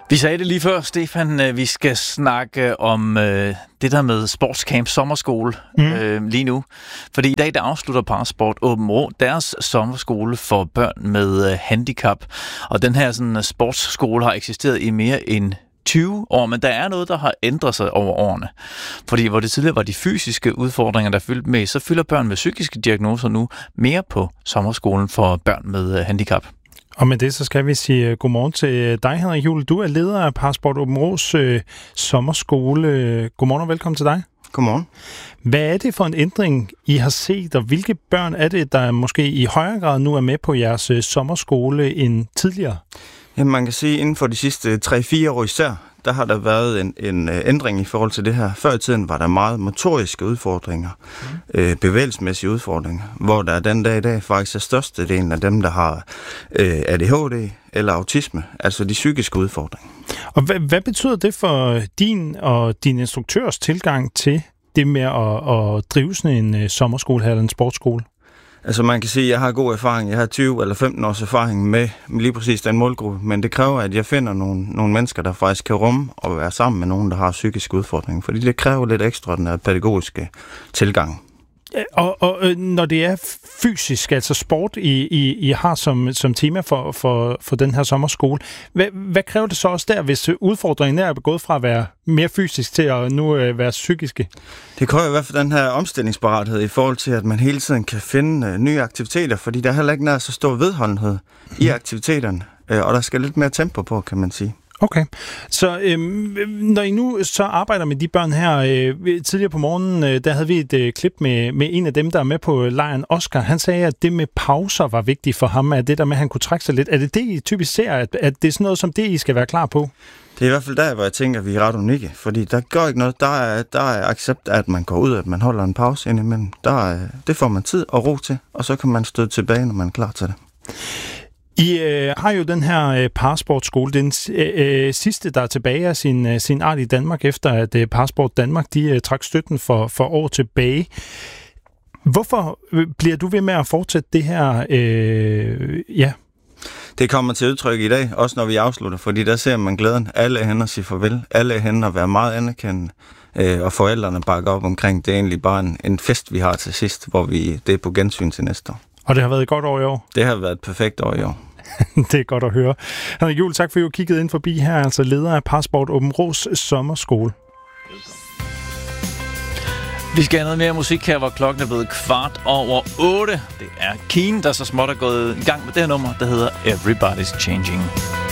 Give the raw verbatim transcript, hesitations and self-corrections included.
Vi sagde det lige før, Stefan. Vi skal snakke om øh, det der med sportscamp sommerskole mm. øh, lige nu. Fordi i dag der afslutter Parasport Aabenraa deres sommerskole for børn med øh, handicap. Og den her sådan, sportsskole har eksisteret i mere end tyve år, men der er noget, der har ændret sig over årene. Fordi hvor det tidligere var de fysiske udfordringer, der fyldte med, så fylder børn med psykiske diagnoser nu mere på sommerskolen for børn med øh, handicap. Og med det, så skal vi sige godmorgen til dig, Henrik Juhl. Du er leder af Parasport Aabenraas øh, sommerskole. Godmorgen og velkommen til dig. Godmorgen. Hvad er det for en ændring, I har set, og hvilke børn er det, der måske i højere grad nu er med på jeres øh, sommerskole end tidligere? Jamen, man kan sige, at inden for de sidste tre fire år især, der har der været en, en ændring i forhold til det her. Før i tiden var der meget motoriske udfordringer, mm. øh, bevægelsesmæssige udfordringer, hvor der den dag i dag faktisk er størstedelen af dem, der har øh, A D H D eller autisme, altså de psykiske udfordringer. Og hvad, hvad betyder det for din og din instruktørs tilgang til det med at, at drive sådan en uh, sommerskole her, eller en sportsskole? Altså man kan sige, at jeg har god erfaring. Jeg har tyve eller femten års erfaring med lige præcis den målgruppe, men det kræver, at jeg finder nogle, nogle mennesker, der faktisk kan rumme og være sammen med nogen, der har psykiske udfordringer, fordi det kræver lidt ekstraordinære pædagogiske tilgang. Og, og når det er fysisk, altså sport, I, I, I har som, som tema for, for, for den her sommerskole, hvad, hvad kræver det så også der, hvis udfordringen er gået fra at være mere fysisk til at nu øh, være psykiske? Det kræver i hvert fald den her omstillingsparathed i forhold til, at man hele tiden kan finde øh, nye aktiviteter, fordi der er heller ikke nær så stor vedholdenhed mm. i aktiviteterne, øh, og der skal lidt mere tempo på, kan man sige. Okay, så øhm, når I nu så arbejder med de børn her, øh, tidligere på morgenen, øh, der havde vi et øh, klip med, med en af dem, der er med på lejren, Oscar. Han sagde, at det med pauser var vigtigt for ham, at det der med, at han kunne trække sig lidt. Er det det, I typisk ser, at, at det er sådan noget som det, I skal være klar på? Det er i hvert fald der, hvor jeg tænker, at vi er ret unikke, fordi der går ikke noget. Der er, der er accept af, at man går ud, at man holder en pause indimellem. Der er, det får man tid og ro til, og så kan man støde tilbage, når man er klar til det. I øh, har jo den her øh, Parasportskole, den øh, sidste, der er tilbage af sin, øh, sin art i Danmark, efter at øh, Parasport Danmark de, øh, trak støtten for, for år tilbage. Hvorfor bliver du ved med at fortsætte det her? Øh, ja. Det kommer til udtryk i dag, også når vi afslutter, fordi der ser man glæden. Alle er henne og sige farvel. Alle er henne og være meget anerkendende. Øh, og forældrene bakker op omkring. Det er egentlig bare en, en fest, vi har til sidst, hvor vi det er på gensyn til næste år. Og det har været et godt år i år? Det har været et perfekt år i år. Det er godt at høre. Henrik Juhl, tak for at I har kigget ind forbi her, altså leder af Parasport Aabenraas sommerskole. Vi skal have noget mere musik her, hvor klokken er blevet kvart over otte. Det er Keen, der så småt er gået i gang med det her nummer, der hedder Everybody's Changing.